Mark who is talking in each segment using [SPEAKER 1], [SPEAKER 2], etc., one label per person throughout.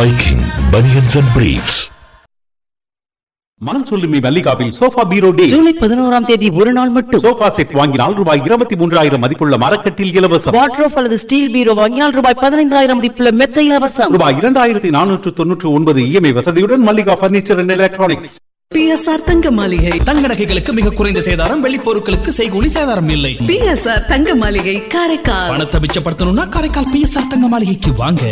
[SPEAKER 1] Viking Bunions and Briefs.
[SPEAKER 2] மனம் சொல்லுமே மல்லிகாவில் sofa பீரோ டே
[SPEAKER 3] ஜூலை 11ஆம் தேதி ஒரு நாள் மட்டும்.
[SPEAKER 2] சோஃபா செட் வாங்கினால் ரூபாய் 23,000 மதிப்புள்ள மரக்கட்டில் இலவசம்.
[SPEAKER 3] வார்ட்ரோப் அல்லது ஸ்டீல் பீரோ வாங்கினால் ரூபாய் 15,000 மதிப்புள்ள மெத்தை இலவசம்.
[SPEAKER 2] ரூபாய் 2,499 இஎம்ஐ வசதியுடன் Mallika furniture and electronics.
[SPEAKER 4] PSR தங்க மாளிகை
[SPEAKER 5] தங்க நகைகளுக்கு மிக குறைந்த சேதாரம், வெள்ளி பொருட்களுக்கு செய்கூலி சேதாரம் இல்லை.
[SPEAKER 4] பிஎஸ்ஆர் தங்க மாளிகை காரைக்கால்.
[SPEAKER 5] பணத்தை மிச்சப்படுத்தணும்னா காரைக்கால் பிஎஸ்ஆர் தங்க மாளிகைக்கு வாங்க.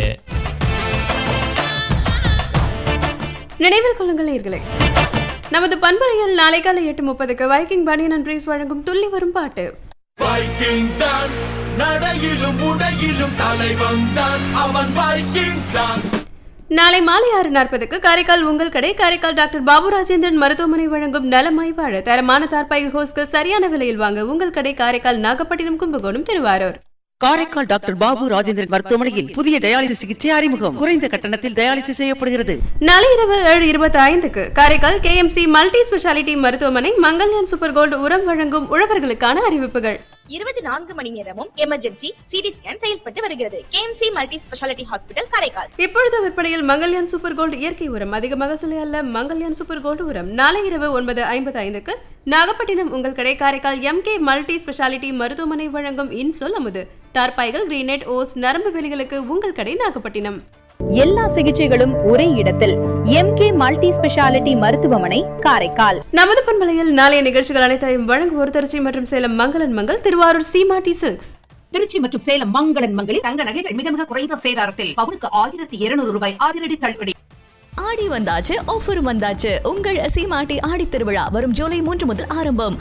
[SPEAKER 6] நினைவில் கொள்ளுங்கள் நேயர்களே, நமது பண்பலையில் நாளை காலை 8:30 வைக்கிங் பனியன் அண்ட் பிரீஸ் வழங்கும் துள்ளி வரும் பாட்டு.
[SPEAKER 7] வைக்கிங் தான் நடையிலும் உடையிலும் தலைவன் தான், அவன் வைக்கிங் தான்.
[SPEAKER 6] நாளை மாலை 6:40 காரைக்கால் உங்கள் கடை காரைக்கால் டாக்டர் பாபு ராஜேந்திரன் மருத்துவமனை வழங்கும் நலமாய் வாழ தரமான தார்பாய்கள் ஹோஸ்கள் சரியான விலையில் வாங்க உங்கள் கடை காரைக்கால் நாகப்பட்டினம் கும்பகோணம் திருவாரூர்.
[SPEAKER 3] காரைக்கால் டாக்டர் பாபு ராஜேந்திரன் மருத்துவமனையில் புதிய டயாலிசிஸ் சிகிச்சை அறிமுகம். குறைந்த கட்டணத்தில் டயாலிசிஸ் செய்யப்படுகிறது.
[SPEAKER 6] நாளை இரவு 7:25 காரைக்கால் கேஎம்சி மல்டி ஸ்பெஷாலிட்டி மருத்துவமனை மங்கல்யான் சூப்பர் கோல்டு உரம் வழங்கும் உழவர்களுக்கான அறிவிப்புகள்.
[SPEAKER 8] 24 மணி நேரமும் எமர்ஜென்சி சிடி ஸ்கேன் செயல்பட்டு வருகிறது. KMC multi speciality hospital Karaikal.
[SPEAKER 6] இப்பொழுது விற்பனையில் மங்கல்யான் சூப்பர் கோல்டு இயற்கை உரம். அதிக மகசூலை அல்ல மங்கல்யான் சூப்பர் கோல்டு உரம். நாளை இரவு 9:55 நாகப்பட்டினம் உங்கள் கடை காரைக்கால் எம்கே மல்டி ஸ்பெஷாலிட்டி மருத்துவமனை வழங்கும் இன்சொல் அமுது தார்பாய்கள் கிரீனெட் ஓஸ் நரம்பு வெளிகளுக்கு உங்கள் கடை நாகப்பட்டினம்.
[SPEAKER 9] எல்லா சிகிச்சைகளும் ஒரே இடத்தில் எம்கே மல்டி ஸ்பெஷாலிட்டி மருத்துவமனை காரைக்கால்.
[SPEAKER 6] நமது பண்பலையில் நாளைய நிகழ்ச்சிகள் அனைத்தையும் வழங்குவோர் திருச்சி மற்றும் சேலம் மங்களன் மங்கள், திருவாரூர் சீமாட்டி சில்க்ஸ்.
[SPEAKER 10] திருச்சி மற்றும் சேலம் மங்களன் மங்களில் தங்க நகைகள் மிக மிக குறைந்த சேதாரத்தில் பவுனுக்கு 1,200 ரூபாய் அதிரடி தள்ளுபடி.
[SPEAKER 9] ஆடி வந்தாச்சு, ஆஃபர் வந்தாச்சு. உங்கள் சீமாட்டி ஆடி திருவிழா வரும் ஜூலை 3 முதல் ஆரம்பம்.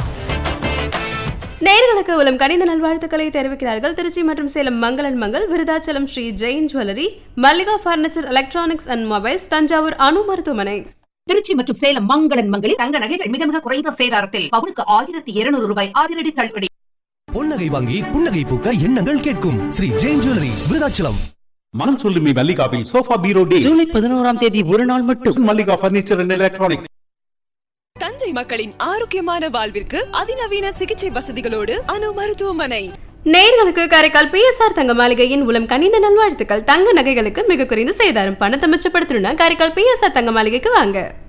[SPEAKER 6] நேயர்களுக்கு உலம் கணித நல்வாழ்த்துக்களை தெரிவிக்கிறார்கள் திருச்சி மற்றும் சேலம் மங்களன் Mangal, Virudhachalam Sri Jain jewellery, Mallika furniture electronics and mobiles, Thanjavur அணு மருத்துவமனை.
[SPEAKER 10] திருச்சி மற்றும் சேலம் மங்களன் மங்களில் தங்க நகைகள் மிக மிக குறைந்த சேதாரத்தில் பவுனுக்கு 1,200 ரூபாய் அதிரடி தள்ளுபடி.
[SPEAKER 11] பொன்னகை வாங்கி புன்னகை பூக்க எண்ணங்கள் கேட்கும் ஸ்ரீ ஜெயின் ஜுவல்லரி, விருதாச்சலம்.
[SPEAKER 2] மனம் சொல்லுமே மல்லிகாவில் சோஃபா பீரோ டே
[SPEAKER 3] ஜூலை 11ஆம் தேதி ஒரு நாள் மட்டும்.
[SPEAKER 2] Mallika furniture and electronics.
[SPEAKER 4] Thanjai மக்களின் ஆரோக்கியமான வாழ்விற்கு அதிநவீன சிகிச்சை வசதிகளோடு அணு மருத்துவமனை.
[SPEAKER 6] நேயர்களுக்கு காரைக்கால் பிஎஸ்ஆர் தங்க மாளிகையின் உலம் கணித நல்வாழ்த்துக்கள். தங்க நகைகளுக்கு மிக குறைந்த சேதாரம், பணத்தை மிச்சப்படுத்தணும்னா காரைக்கால் பிஎஸ்ஆர் தங்க மாளிகைக்கு வாங்க.